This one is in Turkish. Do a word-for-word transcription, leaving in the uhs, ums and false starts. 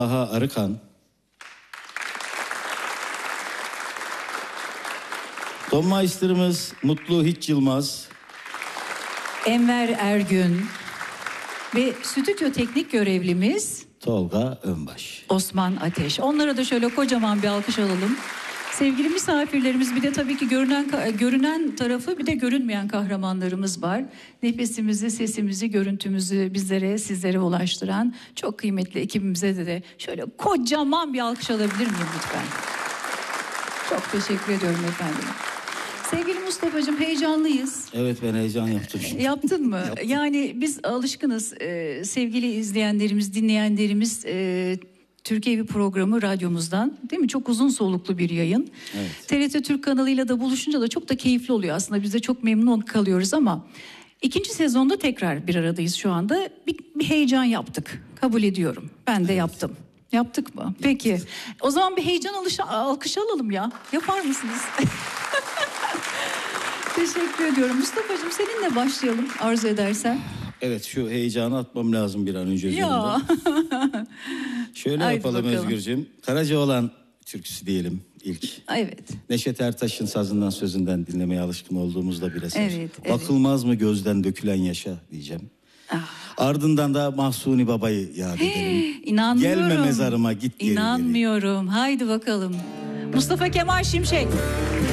Aha Arıkan, Tonmeister'ımız Mutlu Hiç Yılmaz, Enver Ergün ve stüdyo teknik görevlimiz Tolga Önbaş, Osman Ateş. Onlara da şöyle kocaman bir alkış alalım. Sevgili misafirlerimiz, bir de tabii ki görünen görünen tarafı, bir de görünmeyen kahramanlarımız var. Nefesimizi, sesimizi, görüntümüzü bizlere, sizlere ulaştıran çok kıymetli ekibimize de, de şöyle kocaman bir alkış alabilir miyim lütfen? Çok teşekkür ediyorum efendim. Sevgili Mustafa'cığım, heyecanlıyız. Evet, ben heyecan yaptım şimdi. Yaptın mı? Yaptım. Yani biz alışkınız. Ee, sevgili izleyenlerimiz, dinleyenlerimiz... E, Türkiye bir programı radyomuzdan, değil mi? Çok uzun soluklu bir yayın. Evet. T R T Türk kanalıyla da buluşunca da çok da keyifli oluyor aslında. Biz de çok memnun kalıyoruz ama ikinci sezonda tekrar bir aradayız şu anda. Bir, bir heyecan yaptık. Kabul ediyorum. Ben de evet. yaptım. Yaptık mı? Yaptık. Peki. O zaman bir heyecan alışa, alkış alalım ya. Yapar mısınız? Teşekkür ediyorum. Mustafa'cığım, seninle başlayalım arzu edersen. Evet, şu heyecanı atmam lazım bir an önce üzerimden. Ya. Şöyle Haydi yapalım bakalım. Özgürcüğüm. Karacaoğlan türküsü diyelim ilk. Evet. Neşet Ertaş'ın sazından sözünden dinlemeye alışkın olduğumuzda bir eser. Evet, evet. Bakılmaz mı gözden dökülen yaşa diyeceğim. Ah. Ardından da Mahsuni Baba'yı yad edelim. İnanmıyorum. Gelme mezarıma, git geri İnanmıyorum. Geri. Haydi bakalım. Mustafa Kemal Şimşek.